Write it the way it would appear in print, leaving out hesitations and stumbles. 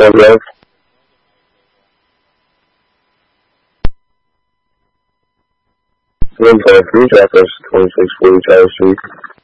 Drive. One five three, traffic 2640 Tyler Street.